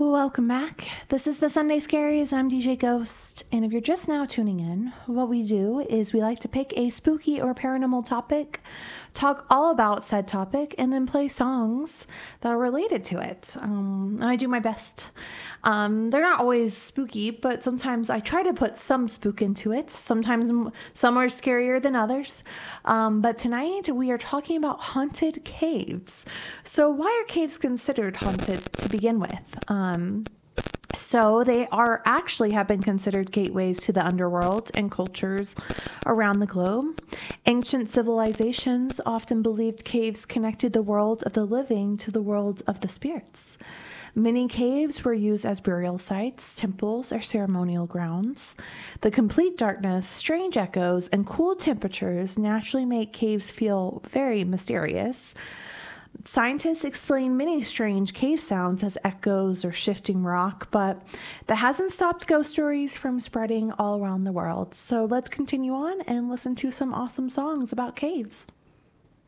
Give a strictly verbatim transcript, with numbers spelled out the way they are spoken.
Welcome back. This is the Sunday Scaries. I'm D J Ghost. And if you're just now tuning in, what we do is we like to pick a spooky or paranormal topic, talk all about said topic, and then play songs that are related to it. Um, and I do my best. Um, they're not always spooky, but sometimes I try to put some spook into it. Sometimes m- some are scarier than others. Um, but tonight we are talking about haunted caves. So why are caves considered haunted to begin with? Um, So they are actually have been considered gateways to the underworld and cultures around the globe. Ancient civilizations often believed caves connected the world of the living to the world of the spirits. Many caves were used as burial sites, temples, or ceremonial grounds. The complete darkness, strange echoes, and cool temperatures naturally make caves feel very mysterious. Scientists explain many strange cave sounds as echoes or shifting rock, but that hasn't stopped ghost stories from spreading all around the world. So let's continue on and listen to some awesome songs about caves.